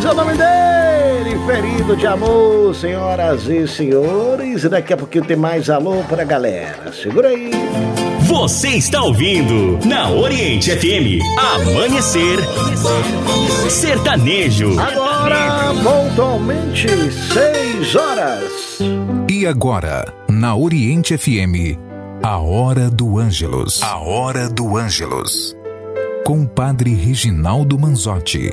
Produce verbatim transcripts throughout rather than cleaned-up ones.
é o nome dele, Ferido de Amor, senhoras e senhores. E daqui a pouquinho tem mais alô pra galera. Segura aí. Você está ouvindo na Oriente F M Amanhecer Sertanejo. Agora, pontualmente, seis horas. E agora, na Oriente F M, a Hora do Ângelus. A Hora do Ângelus. Com o padre Reginaldo Manzotti.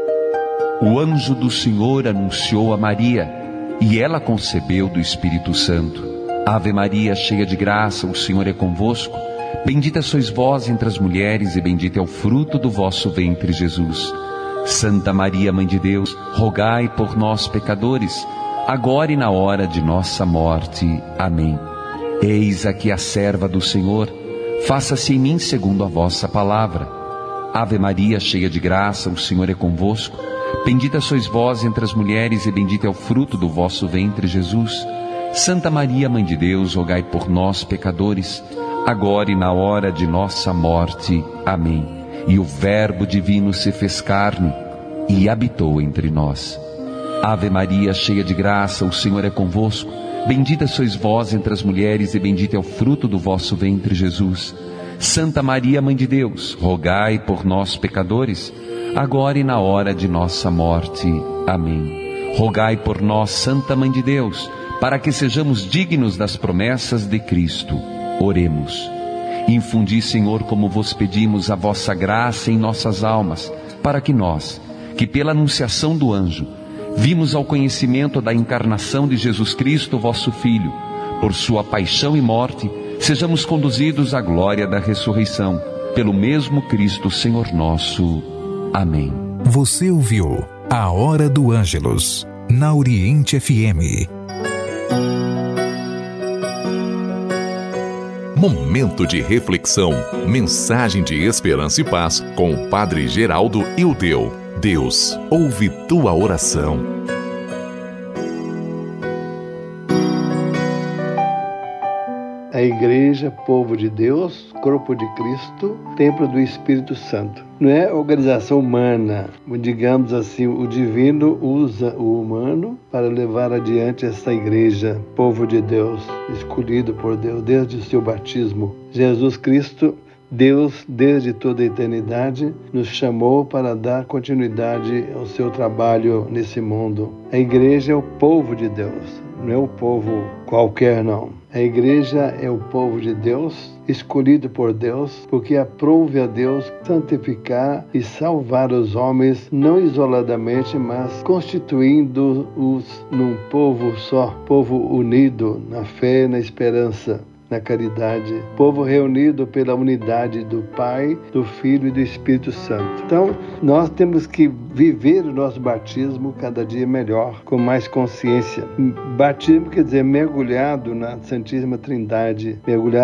O anjo do Senhor anunciou a Maria, e ela concebeu do Espírito Santo. Ave Maria, cheia de graça, o Senhor é convosco. Bendita sois vós entre as mulheres, e bendito é o fruto do vosso ventre, Jesus. Santa Maria, Mãe de Deus, rogai por nós, pecadores, agora e na hora de nossa morte. Amém. Eis aqui a serva do Senhor, faça-se em mim segundo a vossa palavra. Ave Maria, cheia de graça, o Senhor é convosco. Bendita sois vós entre as mulheres, e bendito é o fruto do vosso ventre, Jesus. Santa Maria, Mãe de Deus, rogai por nós, pecadores, agora e na hora de nossa morte. Amém. E o Verbo divino se fez carne e habitou entre nós. Ave Maria, cheia de graça, o Senhor é convosco. Bendita sois vós entre as mulheres, e bendito é o fruto do vosso ventre, Jesus. Santa Maria, Mãe de Deus, rogai por nós, pecadores, agora e na hora de nossa morte. Amém. Rogai por nós, Santa Mãe de Deus, para que sejamos dignos das promessas de Cristo. Oremos. Infundi, Senhor, como vos pedimos, a vossa graça em nossas almas, para que nós, que pela anunciação do anjo, vimos ao conhecimento da encarnação de Jesus Cristo, vosso Filho, por sua paixão e morte, sejamos conduzidos à glória da ressurreição, pelo mesmo Cristo, Senhor nosso. Amém. Você ouviu a Hora do Ângelus, na Oriente F M. Momento de reflexão, mensagem de esperança e paz com o Padre Geraldo Ildeu. Deus ouve tua oração. A igreja, povo de Deus, corpo de Cristo, templo do Espírito Santo. Não é organização humana, digamos assim, o divino usa o humano para levar adiante essa igreja, povo de Deus, escolhido por Deus desde o seu batismo. Jesus Cristo, Deus, desde toda a eternidade, nos chamou para dar continuidade ao seu trabalho nesse mundo. A igreja é o povo de Deus, não é o povo qualquer, não. A igreja é o povo de Deus, escolhido por Deus, porque aprove a Deus santificar e salvar os homens, não isoladamente, mas constituindo-os num povo só, povo unido na fé e na esperança, na caridade, povo reunido pela unidade do Pai, do Filho e do Espírito Santo. Então, nós temos que viver o nosso batismo cada dia melhor, com mais consciência. Batismo quer dizer mergulhado na Santíssima Trindade, mergulhado